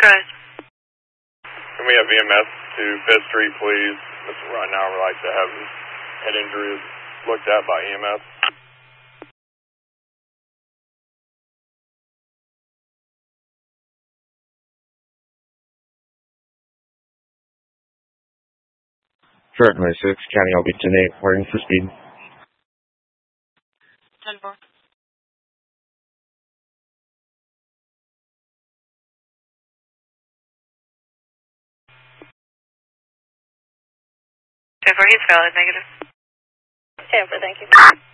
Good. Can we have EMS to 5th Street, please? Right now we'd like to have his head injuries looked at by EMS. Short 96, County LB 10-8, warning for speed. 10-4. He's valid, negative. 10-4, thank you.